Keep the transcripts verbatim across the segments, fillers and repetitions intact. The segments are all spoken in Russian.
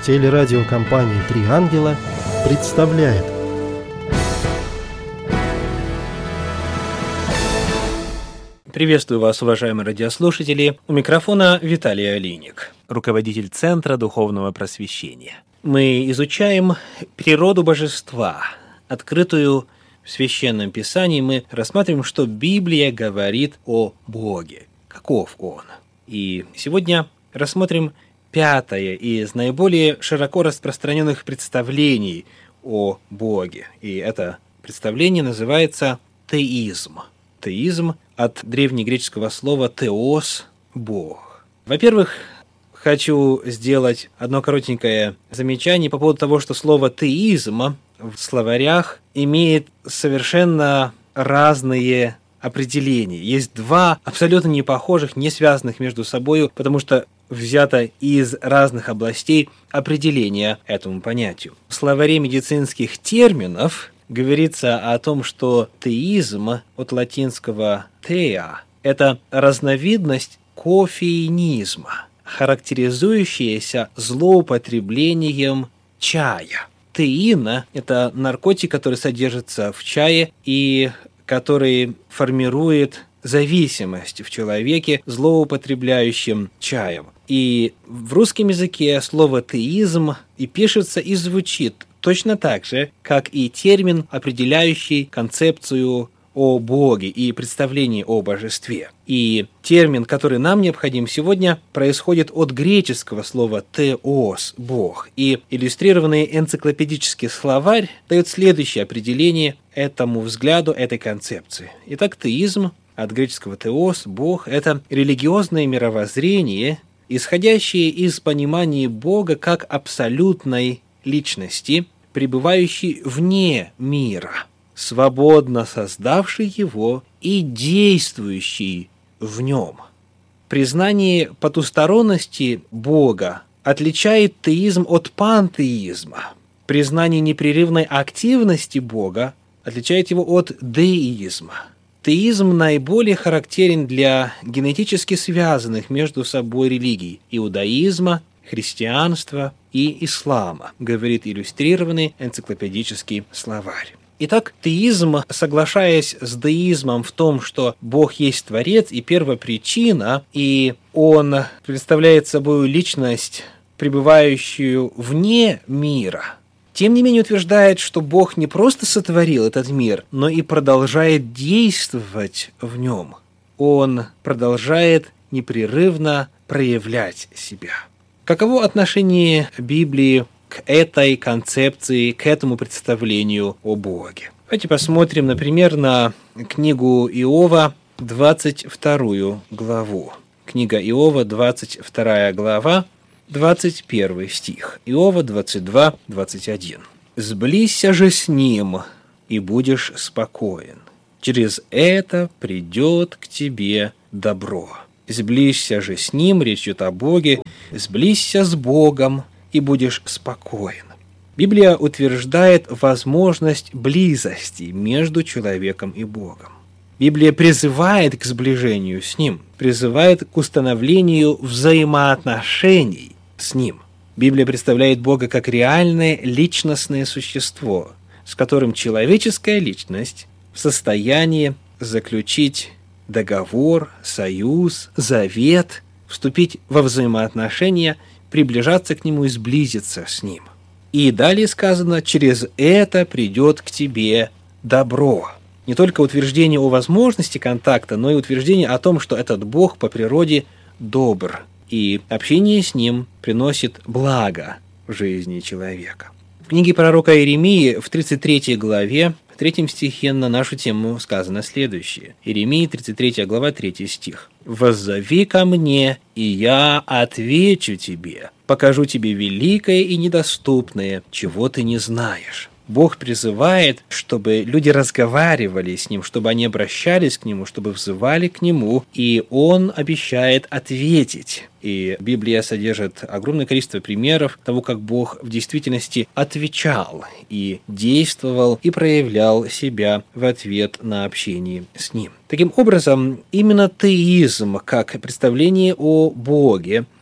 Телерадиокомпания «Три ангела» представляет. Приветствую вас, уважаемые радиослушатели. У микрофона Виталий Алиник, руководитель Центра Духовного Просвещения. Мы изучаем природу Божества, открытую в Священном Писании. Мы рассматриваем, что Библия говорит о Боге, каков Он. И сегодня рассмотрим пятое из наиболее широко распространенных представлений о Боге. И это представление называется теизм. Теизм от древнегреческого слова «теос» – «бог». Во-первых, хочу сделать одно коротенькое замечание по поводу того, что слово «теизм» в словарях имеет совершенно разные определения. Есть два абсолютно непохожих, не связанных между собой, потому что взято из разных областей определения этому понятию. В словаре медицинских терминов говорится о том, что теизм от латинского «теа» – это разновидность кофеинизма, характеризующаяся злоупотреблением чая. Теин – это наркотик, который содержится в чае и который формирует зависимость в человеке, злоупотребляющем чаем. И в русском языке слово «теизм» и пишется, и звучит точно так же, как и термин, определяющий концепцию о Боге и представление о Божестве. И термин, который нам необходим сегодня, происходит от греческого слова «теос» – «бог». И иллюстрированный энциклопедический словарь дает следующее определение этому взгляду, этой концепции. Итак, теизм от греческого «теос» – «бог» – это религиозное мировоззрение, исходящее из понимания Бога как абсолютной личности, пребывающей вне мира, свободно создавший его и действующий в нем. Признание потусторонности Бога отличает теизм от пантеизма. Признание непрерывной активности Бога отличает его от деизма. Теизм наиболее характерен для генетически связанных между собой религий – иудаизма, христианства и ислама, говорит иллюстрированный энциклопедический словарь. Итак, теизм, соглашаясь с деизмом в том, что Бог есть Творец и первопричина, и Он представляет собой личность, пребывающую вне мира, тем не менее утверждает, что Бог не просто сотворил этот мир, но и продолжает действовать в нем. Он продолжает непрерывно проявлять себя. Каково отношение Библии к этой концепции, к этому представлению о Боге? Давайте посмотрим, например, на книгу Иова, двадцать вторую главу. Книга Иова, двадцать вторая глава, двадцать первый стих. Иова двадцать два, двадцать один. «Сблизься же с ним, и будешь спокоен. Через это придет к тебе добро». «Сблизься же с ним», речь идет о Боге, «сблизься с Богом, и будешь спокоен». Библия утверждает возможность близости между человеком и Богом. Библия призывает к сближению с Ним, призывает к установлению взаимоотношений с Ним. Библия представляет Бога как реальное личностное существо, с которым человеческая личность в состоянии заключить договор, союз, завет, вступить во взаимоотношения, приближаться к Нему и сблизиться с Ним. И далее сказано, через это придет к тебе добро. Не только утверждение о возможности контакта, но и утверждение о том, что этот Бог по природе добр, и общение с Ним приносит благо в жизни человека. В книге пророка Иеремии в тридцать третьей главе, в третьем стихе на нашу тему сказано следующее. Иеремии, тридцать третья глава, третий стих. «Воззови ко мне, и я отвечу тебе, покажу тебе великое и недоступное, чего ты не знаешь». Бог призывает, чтобы люди разговаривали с Ним, чтобы они обращались к Нему, чтобы взывали к Нему, и Он обещает ответить. И Библия содержит огромное количество примеров того, как Бог в действительности отвечал и действовал и проявлял себя в ответ на общение с Ним. Таким образом, именно теизм, как представление о Боге,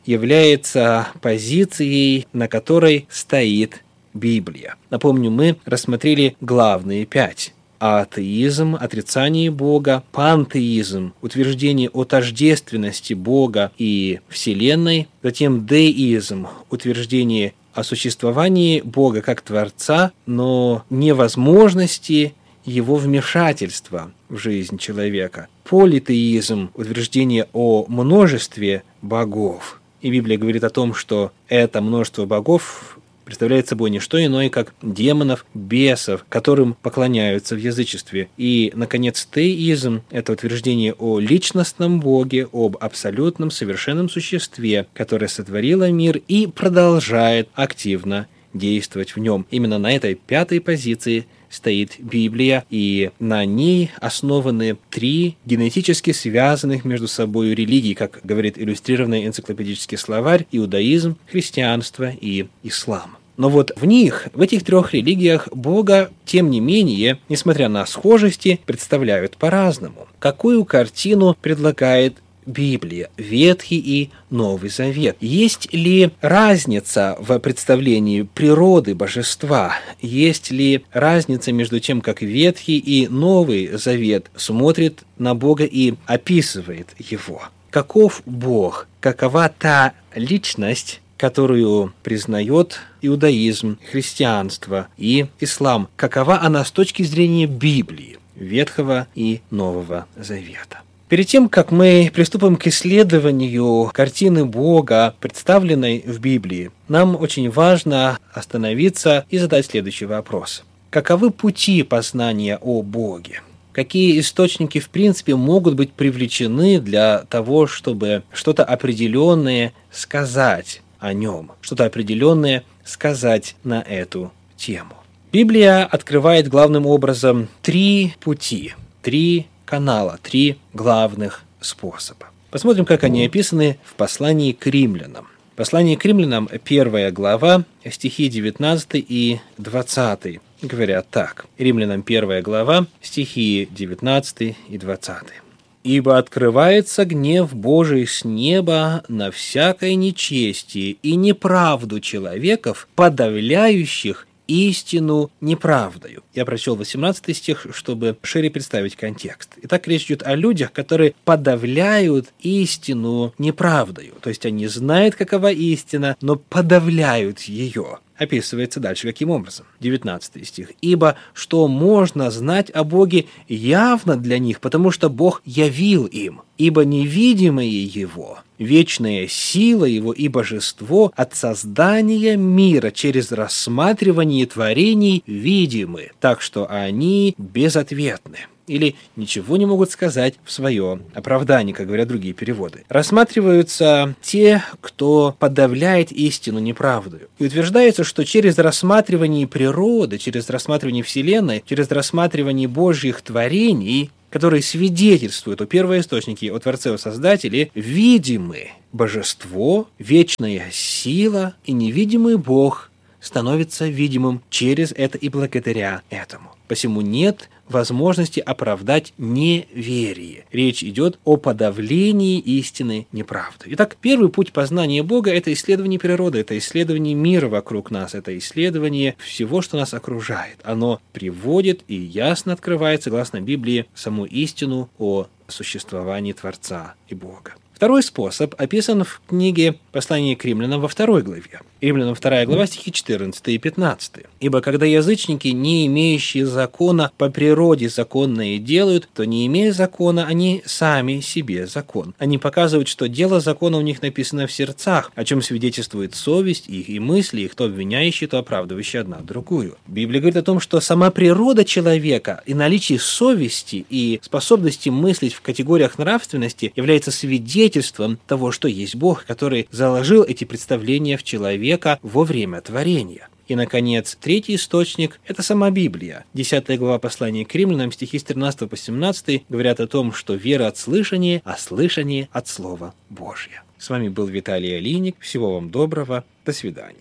является позицией, на которой стоит Библия. Напомню, мы рассмотрели главные пять. Атеизм, отрицание Бога, пантеизм, утверждение о тождественности Бога и Вселенной, затем деизм, утверждение о существовании Бога как Творца, но невозможности его вмешательства в жизнь человека, политеизм, утверждение о множестве богов. И Библия говорит о том, что это множество богов представляет собой не что иное, как демонов, бесов, которым поклоняются в язычестве. И, наконец, теизм – это утверждение о личностном Боге, об абсолютном совершенном существе, которое сотворило мир и продолжает активно действовать в нем. Именно на этой пятой позиции стоит Библия, и на ней основаны три генетически связанных между собой религии, как говорит иллюстрированный энциклопедический словарь: иудаизм, христианство и ислам. Но вот в них, в этих трех религиях, Бога, тем не менее, несмотря на схожести, представляют по-разному. Какую картину предлагает Библия, Ветхий и Новый Завет? Есть ли разница в представлении природы божества? Есть ли разница между тем, как Ветхий и Новый Завет смотрит на Бога и описывает его? Каков Бог? Какова та личность, которую признает иудаизм, христианство и ислам? Какова она с точки зрения Библии, Ветхого и Нового Завета? Перед тем, как мы приступим к исследованию картины Бога, представленной в Библии, нам очень важно остановиться и задать следующий вопрос. Каковы пути познания о Боге? Какие источники, в принципе, могут быть привлечены для того, чтобы что-то определенное сказать о нем, что-то определенное сказать на эту тему? Библия открывает главным образом три пути, три канала, три главных способа. Посмотрим, как они описаны в послании к римлянам. Послание к римлянам, первая глава, стихи девятнадцатый и двадцатый, говорят так. Римлянам первая глава, стихи девятнадцатый и двадцатый. «Ибо открывается гнев Божий с неба на всякое нечестие и неправду человеков, подавляющих истину неправдою». Я прочел восемнадцатый стих, чтобы шире представить контекст. Итак, речь идет о людях, которые подавляют истину неправдою. То есть они знают, какова истина, но подавляют ее. Описывается дальше каким образом. девятнадцатый стих. «Ибо что можно знать о Боге явно для них, потому что Бог явил им. Ибо невидимое Его, вечная сила Его и божество от создания мира через рассматривание творений видимы, так что они безответны». Или ничего не могут сказать в свое оправдание, как говорят другие переводы. Рассматриваются те, кто подавляет истину неправдою. И утверждается, что через рассматривание природы, через рассматривание Вселенной, через рассматривание Божьих творений, которые свидетельствуют о первоисточнике, о Творце, о Создателе, видимы божество, вечная сила и невидимый Бог становится видимым через это и благодаря этому. Посему нет возможности оправдать неверие. Речь идет о подавлении истины неправдой. Итак, первый путь познания Бога – это исследование природы, это исследование мира вокруг нас, это исследование всего, что нас окружает. Оно приводит и ясно открывает, согласно Библии, саму истину о существовании Творца и Бога. Второй способ описан в книге «Послание к римлянам» во второй главе. Римлянам вторая глава, стихи четырнадцатый и пятнадцатый. «Ибо когда язычники, не имеющие закона, по природе законное делают, то, не имея закона, они сами себе закон. Они показывают, что дело закона у них написано в сердцах, о чем свидетельствует совесть их и мысли их, то обвиняющие, то оправдывающие одна другую». Библия говорит о том, что сама природа человека и наличие совести и способности мыслить в категориях нравственности является свидетельством того, что есть Бог, который заложил эти представления в человека во время творения. И, наконец, третий источник – это сама Библия. Десятая глава послания к римлянам, стихи с тринадцатого по семнадцатый, говорят о том, что вера от слышания, а слышание от Слова Божьего. С вами был Виталий Алиник. Всего вам доброго. До свидания.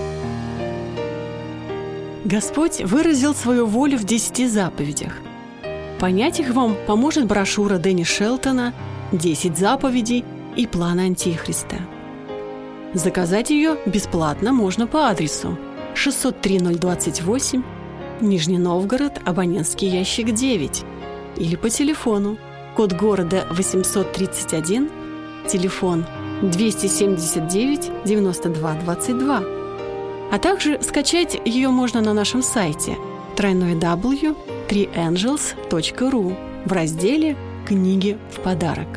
Господь выразил свою волю в десяти заповедях. Понять их вам поможет брошюра Дэнни Шелтона «Десять заповедей и план Антихриста». Заказать ее бесплатно можно по адресу шестьсот три ноль двадцать восемь, Нижний Новгород, абонентский ящик девять, или по телефону, код города восемьсот тридцать один, телефон двести семьдесят девять девяносто два двадцать два. А также скачать ее можно на нашем сайте дабл ю дабл ю дабл ю точка три энджелс точка ру в разделе «Книги в подарок».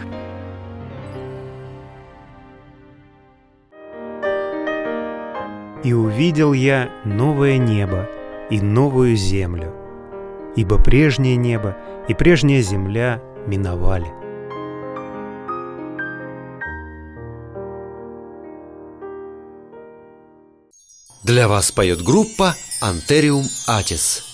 «И увидел я новое небо и новую землю, ибо прежнее небо и прежняя земля миновали». Для вас поет группа «Антериум Атис».